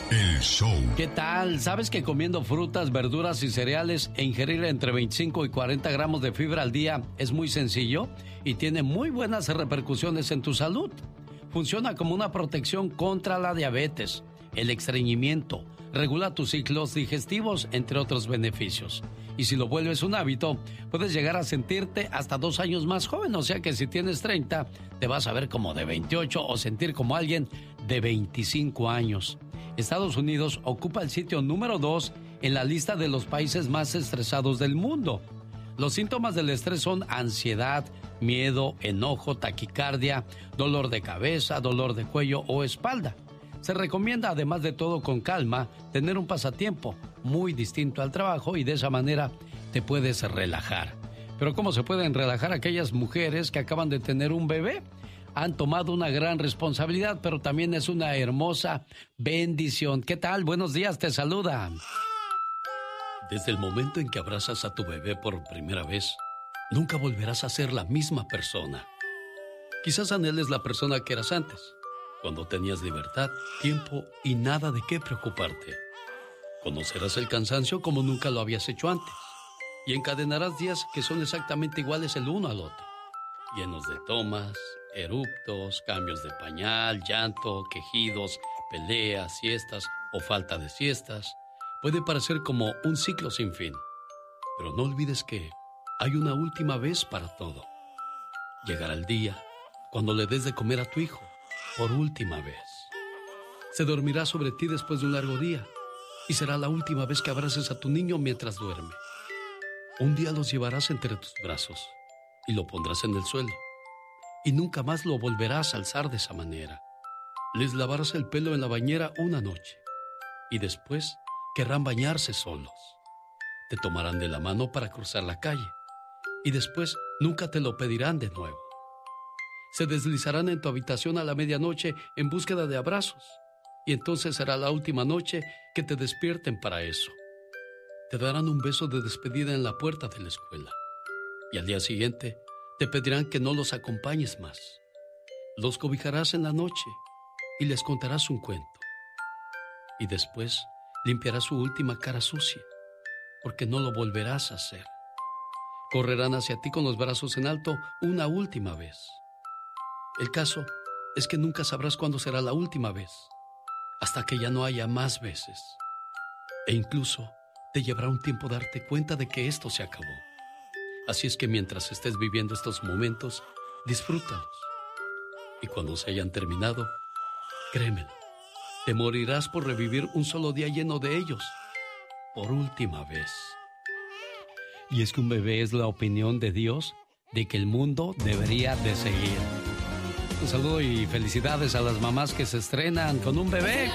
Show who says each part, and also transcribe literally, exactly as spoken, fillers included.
Speaker 1: El show.
Speaker 2: ¿Qué tal? ¿Sabes que comiendo frutas, verduras y cereales e ingerir entre veinticinco y cuarenta gramos de fibra al día es muy sencillo y tiene muy buenas repercusiones en tu salud? Funciona como una protección contra la diabetes, el estreñimiento, regula tus ciclos digestivos, entre otros beneficios. Y si lo vuelves un hábito, puedes llegar a sentirte hasta dos años más joven. O sea que si tienes treinta, te vas a ver como de veintiocho o sentir como alguien de veinticinco años. Estados Unidos ocupa el sitio número dos en la lista de los países más estresados del mundo. Los síntomas del estrés son ansiedad, miedo, enojo, taquicardia, dolor de cabeza, dolor de cuello o espalda. Se recomienda, además de todo con calma, tener un pasatiempo muy distinto al trabajo y de esa manera te puedes relajar. Pero ¿cómo se pueden relajar aquellas mujeres que acaban de tener un bebé? Han tomado una gran responsabilidad, pero también es una hermosa bendición. ¿Qué tal? Buenos días, te saluda. Desde el momento en que abrazas a tu bebé por primera vez, nunca volverás a ser la misma persona. Quizás anheles la persona que eras antes, cuando tenías libertad, tiempo y nada de qué preocuparte. Conocerás el cansancio como nunca lo habías hecho antes y encadenarás días que son exactamente iguales el uno al otro, llenos de tomas, eruptos, cambios de pañal, llanto, quejidos, peleas, siestas o falta de siestas. Puede parecer como un ciclo sin fin, pero no olvides que hay una última vez para todo. Llegará el día cuando le des de comer a tu hijo por última vez. Se dormirá sobre ti después de un largo día y será la última vez que abraces a tu niño mientras duerme. Un día los llevarás entre tus brazos y lo pondrás en el suelo y nunca más lo volverás a alzar de esa manera. Les lavarás el pelo en la bañera una noche y después querrán bañarse solos. Te tomarán de la mano para cruzar la calle y después nunca te lo pedirán de nuevo. Se deslizarán en tu habitación a la medianoche en búsqueda de abrazos y entonces será la última noche que te despierten para eso. Te darán un beso de despedida en la puerta de la escuela y al día siguiente te pedirán que no los acompañes más. Los cobijarás en la noche y les contarás un cuento y después limpiarás su última cara sucia, porque no lo volverás a hacer. Correrán hacia ti con los brazos en alto una última vez. El caso es que nunca sabrás cuándo será la última vez, hasta que ya no haya más veces. E incluso te llevará un tiempo darte cuenta de que esto se acabó. Así es que mientras estés viviendo estos momentos, disfrútalos. Y cuando se hayan terminado, créemelo, te morirás por revivir un solo día lleno de ellos, por última vez. Y es que un bebé es la opinión de Dios de que el mundo debería de seguir. Un saludo y felicidades a las mamás que se estrenan con un bebé.